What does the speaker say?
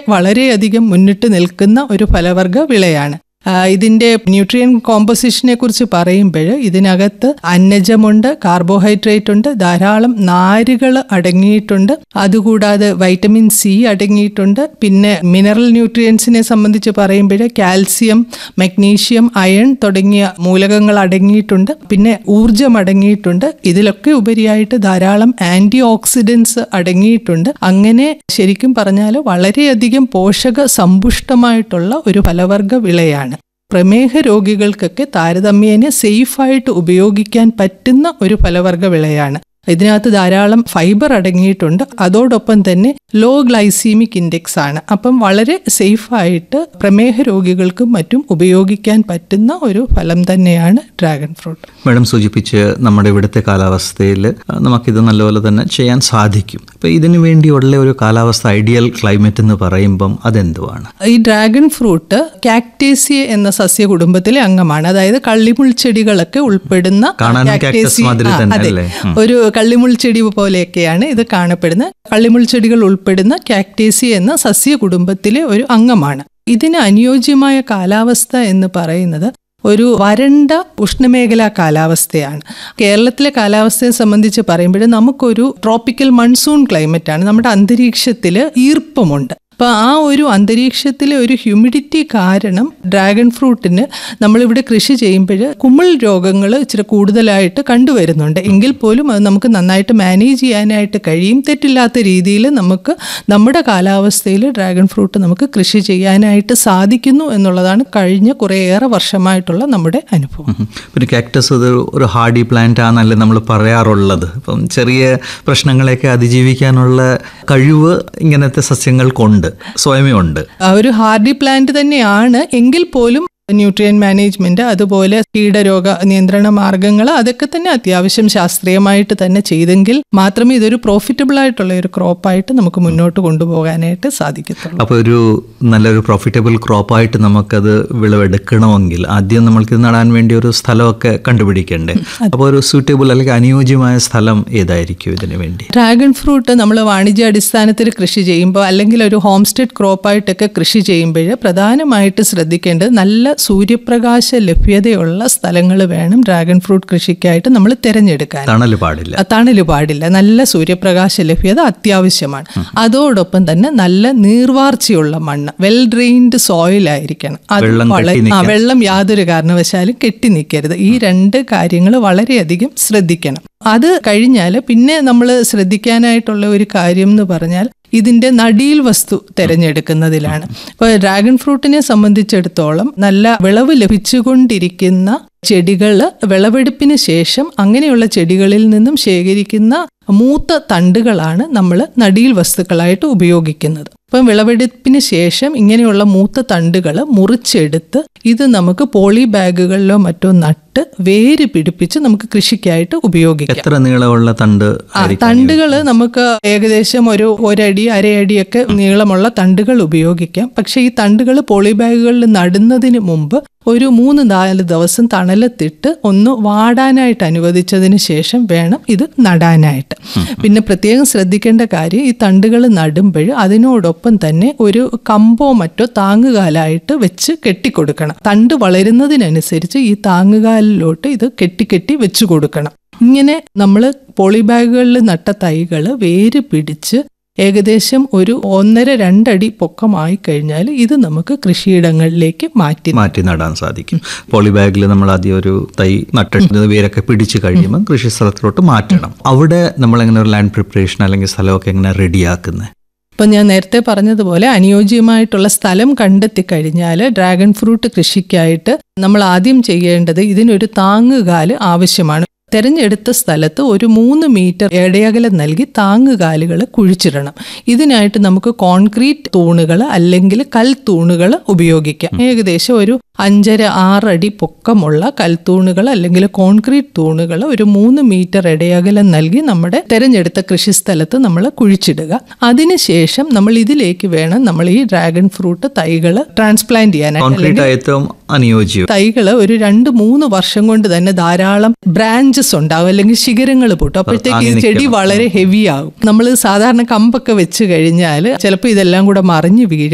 വളരെയധികം മുന്നിട്ട് നിൽക്കുന്ന ഒരു ഫലവർഗ വിളയാണ്. ഇതിൻ്റെ ന്യൂട്രിയൻ കോമ്പോസിഷനെ കുറിച്ച് പറയുമ്പോൾ ഇതിനകത്ത് അന്നജമുണ്ട്, കാർബോഹൈഡ്രേറ്റ് ഉണ്ട്, ധാരാളം നാരുകൾ അടങ്ങിയിട്ടുണ്ട്, അതുകൂടാതെ വൈറ്റമിൻ സി അടങ്ങിയിട്ടുണ്ട്. പിന്നെ മിനറൽ ന്യൂട്രിയൻസിനെ സംബന്ധിച്ച് പറയുമ്പോൾ കാൽസ്യം, മഗ്നീഷ്യം, അയൺ തുടങ്ങിയ മൂലകങ്ങൾ അടങ്ങിയിട്ടുണ്ട്. പിന്നെ ഊർജം അടങ്ങിയിട്ടുണ്ട്. ഇതിലൊക്കെ ഉപരിയായിട്ട് ധാരാളം ആന്റി ഓക്സിഡൻസ് അടങ്ങിയിട്ടുണ്ട്. അങ്ങനെ ശരിക്കും പറഞ്ഞാൽ വളരെയധികം പോഷക സമ്പുഷ്ടമായിട്ടുള്ള ഒരു ഫലവർഗ വിളയാണ്. പ്രമേഹ രോഗികൾക്കൊക്കെ താരതമ്യേന സേഫായിട്ട് ഉപയോഗിക്കാൻ പറ്റുന്ന ഒരു ഫലവർഗ വിളയാണ്. ഇതിനകത്ത് ധാരാളം ഫൈബർ അടങ്ങിയിട്ടുണ്ട്. അതോടൊപ്പം തന്നെ ലോ ഗ്ലൈസീമിക് ഇൻഡെക്സ് ആണ്. അപ്പം വളരെ സേഫായിട്ട് പ്രമേഹ രോഗികൾക്കും മറ്റും ഉപയോഗിക്കാൻ പറ്റുന്ന ഒരു ഫലം തന്നെയാണ് ഡ്രാഗൺ ഫ്രൂട്ട്. മാഡം സൂചിപ്പിച്ച് നമ്മുടെ ഇവിടുത്തെ കാലാവസ്ഥയിൽ നമുക്കിത് നല്ലപോലെ തന്നെ ചെയ്യാൻ സാധിക്കും. അപ്പോൾ ഇതിനു വേണ്ടിയുള്ള ഒരു കാലാവസ്ഥ, ഐഡിയൽ ക്ലൈമറ്റ് എന്ന് പറയുമ്പം അതെന്തുവാണ്? ഈ ഡ്രാഗൺ ഫ്രൂട്ട് കാക്ടേസിയ എന്ന സസ്യ കുടുംബത്തിലെ അംഗമാണ്. അതായത് കള്ളിമുൾ ചെടികളൊക്കെ ഉൾപ്പെടുന്ന ഒരു കള്ളിമുൾ ചെടി പോലെയൊക്കെയാണ് ഇത് കാണപ്പെടുന്നത്. കള്ളിമുൾ ചെടികൾ ഉൾപ്പെടുന്ന കാക്ടേസിയ എന്ന സസ്യ കുടുംബത്തിലെ ഒരു അംഗമാണ്. ഇതിന് അനുയോജ്യമായ കാലാവസ്ഥ എന്ന് പറയുന്നത് ഒരു വരണ്ട ഉഷ്ണമേഖലാ കാലാവസ്ഥയാണ്. കേരളത്തിലെ കാലാവസ്ഥയെ സംബന്ധിച്ച് പറയുമ്പോൾ നമുക്കൊരു ട്രോപ്പിക്കൽ മൺസൂൺ ക്ലൈമറ്റാണ്. നമ്മുടെ അന്തരീക്ഷത്തിൽ ഈർപ്പമുണ്ട്. അപ്പോൾ ആ ഒരു അന്തരീക്ഷത്തിലെ ഒരു ഹ്യൂമിഡിറ്റി കാരണം ഡ്രാഗൺ ഫ്രൂട്ടിന് നമ്മളിവിടെ കൃഷി ചെയ്യുമ്പോൾ കുമിൾ രോഗങ്ങൾ ഇച്ചിരി കൂടുതലായിട്ട് കണ്ടുവരുന്നുണ്ട്. എങ്കിൽ പോലും അത് നമുക്ക് നന്നായിട്ട് മാനേജ് ചെയ്യാനായിട്ട് കഴിയും. തെറ്റില്ലാത്ത രീതിയിൽ നമുക്ക് നമ്മുടെ കാലാവസ്ഥയിൽ ഡ്രാഗൺ ഫ്രൂട്ട് നമുക്ക് കൃഷി ചെയ്യാനായിട്ട് സാധിക്കുന്നു എന്നുള്ളതാണ് കഴിഞ്ഞ കുറേയേറെ വർഷമായിട്ടുള്ള നമ്മുടെ അനുഭവം. പിന്നെ കാക്ടസ് ഒരു ഹാർഡി പ്ലാന്റ് ആണല്ലേ നമ്മൾ പറയാറുള്ളത്. അപ്പം ചെറിയ പ്രശ്നങ്ങളെയൊക്കെ അതിജീവിക്കാനുള്ള കഴിവ് ഇങ്ങനത്തെ സസ്യങ്ങൾക്കുണ്ട്, സ്വയമേ ഉണ്ട്. ഒരു ഹാർഡി പ്ലാന്റ് തന്നെയാണ്. എങ്കിൽ പോലും ന്യൂട്രിയൻ മാനേജ്മെന്റ്, അതുപോലെ കീടരോഗ നിയന്ത്രണ മാർഗങ്ങൾ, അതൊക്കെ തന്നെ അത്യാവശ്യം ശാസ്ത്രീയമായിട്ട് തന്നെ ചെയ്തെങ്കിൽ മാത്രമേ ഇതൊരു പ്രോഫിറ്റബിൾ ആയിട്ടുള്ള ഒരു ക്രോപ്പായിട്ട് നമുക്ക് മുന്നോട്ട് കൊണ്ടുപോകാനായിട്ട് സാധിക്കത്തുള്ളൂ. അപ്പോൾ ഒരു നല്ലൊരു പ്രോഫിറ്റബിൾ ക്രോപ്പായിട്ട് നമുക്കത് വിളവെടുക്കണമെങ്കിൽ ആദ്യം നമ്മൾക്ക് നടാൻ വേണ്ടി ഒരു സ്ഥലമൊക്കെ കണ്ടുപിടിക്കണ്ടേ? അപ്പോൾ ഒരു സൂറ്റബിൾ അല്ലെങ്കിൽ അനുയോജ്യമായ സ്ഥലം ഏതായിരിക്കും ഇതിനു വേണ്ടി? ഡ്രാഗൺ ഫ്രൂട്ട് നമ്മൾ വാണിജ്യാടിസ്ഥാനത്തിൽ കൃഷി ചെയ്യുമ്പോൾ അല്ലെങ്കിൽ ഒരു ഹോം സ്റ്റേഡ് ക്രോപ്പായിട്ടൊക്കെ കൃഷി ചെയ്യുമ്പോൾ പ്രധാനമായിട്ട് ശ്രദ്ധിക്കേണ്ടത് നല്ല സൂര്യപ്രകാശ ലഭ്യതയുള്ള സ്ഥലങ്ങൾ വേണം ഡ്രാഗൺ ഫ്രൂട്ട് കൃഷിക്കായിട്ട് നമ്മൾ തിരഞ്ഞെടുക്കാൻ. തണല് പാടില്ല. നല്ല സൂര്യപ്രകാശ ലഭ്യത അത്യാവശ്യമാണ്. അതോടൊപ്പം തന്നെ നല്ല നീർവാർച്ചയുള്ള മണ്ണ്, വെൽ ഡ്രെയിൻഡ് സോയിൽ ആയിരിക്കണം. വെള്ളം യാതൊരു കാരണവശാലും കെട്ടി നിൽക്കരുത്. ഈ രണ്ട് കാര്യങ്ങൾ വളരെയധികം ശ്രദ്ധിക്കണം. അത് കഴിഞ്ഞാൽ പിന്നെ നമ്മൾ ശ്രദ്ധിക്കാനായിട്ടുള്ള ഒരു കാര്യം എന്ന് പറഞ്ഞാൽ ഇതിൻ്റെ നടീൽ വസ്തു തിരഞ്ഞെടുക്കുന്നതിലാണ്. ഇപ്പോൾ ഡ്രാഗൺ ഫ്രൂട്ടിനെ സംബന്ധിച്ചിടത്തോളം നല്ല വിളവ് ലഭിച്ചുകൊണ്ടിരിക്കുന്ന ചെടികൾ, വിളവെടുപ്പിന് ശേഷം അങ്ങനെയുള്ള ചെടികളിൽ നിന്നും ശേഖരിക്കുന്ന മൂത്ത തണ്ടുകളാണ് നമ്മൾ നടീൽ വസ്തുക്കളായിട്ട് ഉപയോഗിക്കുന്നത്. അപ്പം വിളവെടുപ്പിന് ശേഷം ഇങ്ങനെയുള്ള മൂത്ത തണ്ടുകൾ മുറിച്ചെടുത്ത് ഇത് നമുക്ക് പോളി ബാഗുകളിലോ മറ്റോ നട്ട് വേര് പിടിപ്പിച്ച് നമുക്ക് കൃഷിക്കായിട്ട് ഉപയോഗിക്കാം. എത്ര നീളമുള്ള തണ്ടുകൾ നമുക്ക് ഏകദേശം ഒരു ഒരടി അരയടിയൊക്കെ നീളമുള്ള തണ്ടുകൾ ഉപയോഗിക്കാം. പക്ഷേ ഈ തണ്ടുകൾ പോളി ബാഗുകളിൽ നടുന്നതിന് മുമ്പ് ഒരു 3-4 ദിവസം തണലത്തിട്ട് ഒന്ന് വാടാനായിട്ട് അനുവദിച്ചതിന് ശേഷം വേണം ഇത് നടാനായിട്ട്. പിന്നെ പ്രത്യേകം ശ്രദ്ധിക്കേണ്ട കാര്യം, ഈ തണ്ടുകൾ നടുമ്പോൾ അതിനോടൊപ്പം തന്നെ ഒരു കമ്പോ മറ്റോ താങ്ങുകാലായിട്ട് വെച്ച് കെട്ടിക്കൊടുക്കണം. തണ്ട് വളരുന്നതിനനുസരിച്ച് ഈ താങ്ങുകാലിലോട്ട് ഇത് കെട്ടി വെച്ചു കൊടുക്കണം. ഇങ്ങനെ നമ്മൾ പോളി ബാഗുകളിൽ നട്ട തൈകൾ വേര് പിടിച്ച് ഏകദേശം ഒരു 1.5-2 അടി പൊക്കമായി കഴിഞ്ഞാൽ ഇത് നമുക്ക് കൃഷിയിടങ്ങളിലേക്ക് മാറ്റി നടാൻ സാധിക്കും. പോളിബാഗിൽ നമ്മൾ ആദ്യം ഒരു തൈ നട്ടിട്ട് വേരൊക്കെ പിടിച്ചു കഴിയുമ്പോൾ കൃഷി സ്ഥലത്തിലോട്ട് മാറ്റണം. അവിടെ നമ്മൾ എങ്ങനെ ഒരു ലാൻഡ് പ്രിപ്പറേഷൻ അല്ലെങ്കിൽ സ്ഥലമൊക്കെ എങ്ങനെ റെഡിയാക്കുന്നത്? ഇപ്പം ഞാൻ നേരത്തെ പറഞ്ഞതുപോലെ അനുയോജ്യമായിട്ടുള്ള സ്ഥലം കണ്ടെത്തി കഴിഞ്ഞാൽ ഡ്രാഗൺ ഫ്രൂട്ട് കൃഷിക്കായിട്ട് നമ്മൾ ആദ്യം ചെയ്യേണ്ടത് ഇതിനൊരു താങ്ങുകാല് ആവശ്യമാണ്. തെരഞ്ഞെടുത്ത സ്ഥലത്ത് ഒരു 3 മീറ്റർ ഇടയകലം നൽകി താങ്ങുകാലുകൾ കുഴിച്ചിടണം. ഇതിനായിട്ട് നമുക്ക് കോൺക്രീറ്റ് തൂണുകൾ അല്ലെങ്കിൽ കൽത്തൂണുകൾ ഉപയോഗിക്കാം. ഏകദേശം ഒരു 5-6 അടി പൊക്കമുള്ള കൽത്തൂണുകൾ അല്ലെങ്കിൽ കോൺക്രീറ്റ് തൂണുകൾ ഒരു 3 മീറ്റർ ഇടയകലം നൽകി നമ്മുടെ തെരഞ്ഞെടുത്ത കൃഷിസ്ഥലത്ത് നമ്മൾ കുഴിച്ചിടുക. അതിനുശേഷം നമ്മൾ ഇതിലേക്ക് വേണം നമ്മൾ ഈ ഡ്രാഗൺ ഫ്രൂട്ട് തൈകൾ ട്രാൻസ്പ്ലാന്റ് ചെയ്യാനായിട്ട്. തൈകൾ ഒരു 2-3 വർഷം കൊണ്ട് തന്നെ ധാരാളം ബ്രാഞ്ചസ് ഉണ്ടാവും അല്ലെങ്കിൽ ശിഖരങ്ങൾ പൊട്ടും. അപ്പോഴത്തേക്ക് ഈ ചെടി വളരെ ഹെവി ആകും. നമ്മൾ സാധാരണ കമ്പൊക്കെ വെച്ച് കഴിഞ്ഞാൽ ചിലപ്പോൾ ഇതെല്ലാം കൂടെ മറിഞ്ഞു വീഴും.